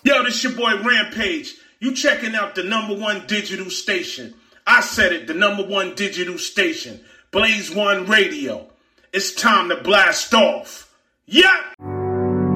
Yo, this your boy Rampage. You checking out the number one digital station. I said it, the number one digital station. Blaze One Radio. It's time to blast off. Yeah!